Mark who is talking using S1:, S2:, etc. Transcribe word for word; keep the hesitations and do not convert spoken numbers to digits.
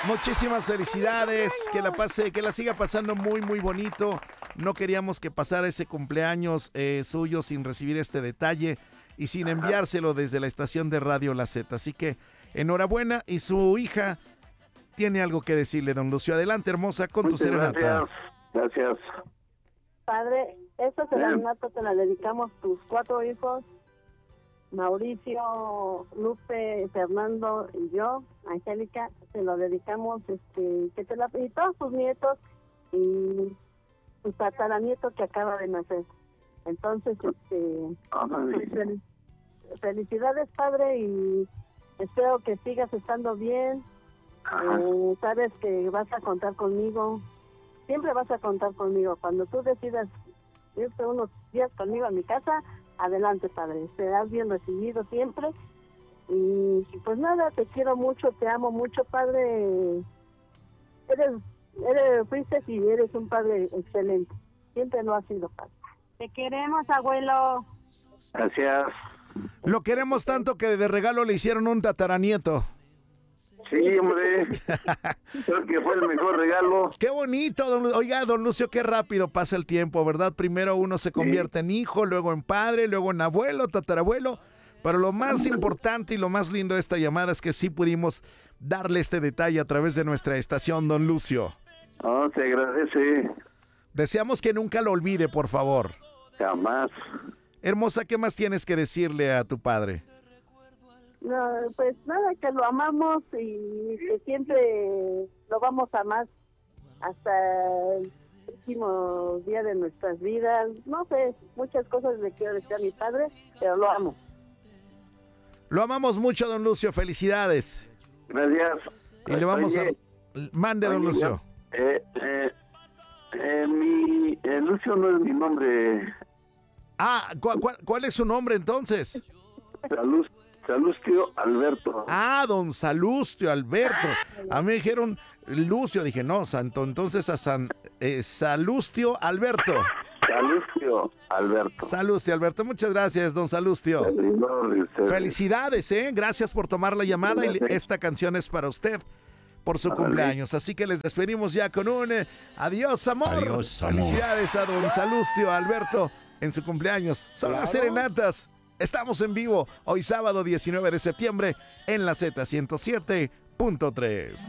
S1: Muchísimas felicidades, que la pase, que la siga pasando muy, muy bonito. No queríamos que pasara ese cumpleaños eh, suyo sin recibir este detalle y sin enviárselo desde la estación de Radio La Z. Así que enhorabuena, y su hija tiene algo que decirle, don Lucio. Adelante, hermosa, con
S2: Muchas
S1: tu serenata.
S2: Gracias, gracias.
S3: Padre, esta serenata te la dedicamos tus cuatro hijos, Mauricio, Lupe, Fernando y yo, Angélica, te lo dedicamos, este, que te la, y todos tus nietos y tu tataranieto que acaba de nacer. Entonces, este, pues, fel- felicidades, padre, y espero que sigas estando bien. Eh, sabes que vas a contar conmigo, siempre vas a contar conmigo. Cuando tú decidas irte unos días conmigo a mi casa, adelante, padre, serás bien recibido siempre. Y pues nada, te quiero mucho, te amo mucho, padre. Eres, eres, fuiste y eres un padre excelente. Siempre lo has sido, padre. Te queremos, abuelo.
S2: Gracias.
S1: Lo queremos tanto que de regalo le hicieron un tataranieto.
S2: Sí, hombre. Creo que fue el mejor regalo.
S1: Qué bonito, don Lu- Oiga, don Lucio, qué rápido pasa el tiempo, ¿verdad? Primero uno se convierte en hijo, luego en padre, luego en abuelo, tatarabuelo. Pero lo más importante y lo más lindo de esta llamada es que sí pudimos darle este detalle a través de nuestra estación, don Lucio.
S2: Oh, se agradece.
S1: Deseamos que nunca lo olvide, por favor.
S2: Jamás.
S1: Hermosa, ¿qué más tienes que decirle a tu padre?
S3: No, pues nada, que lo amamos y que siempre lo vamos a amar hasta el último día de nuestras vidas. No sé, muchas cosas le quiero decir a mi padre, pero lo amo.
S1: Lo amamos mucho, don Lucio. Felicidades.
S2: Gracias.
S1: Y le vamos
S2: Oye,
S1: a... Mande, don
S2: oye,
S1: Lucio.
S2: Eh, eh, eh, mi, eh, Lucio no es mi nombre.
S1: Ah, ¿cu- cuál, ¿cuál es su nombre entonces?
S2: Salud, Salustio Alberto.
S1: Ah, don Salustio Alberto. A mí me dijeron Lucio, dije, no, santo, entonces a San eh, Salustio Alberto.
S2: Salustio Alberto.
S1: Salustio Alberto, muchas gracias, don Salustio.
S2: Servidor de ustedes.
S1: Felicidades, ¿eh? Gracias por tomar la llamada y esta canción es para usted por su
S2: Vale.
S1: cumpleaños. Así que les despedimos ya con un eh, adiós, amor.
S4: Adiós, amor.
S1: Felicidades a don Salustio Alberto en su cumpleaños. Son las serenatas. Estamos en vivo hoy sábado diecinueve de septiembre en la Z ciento siete punto tres.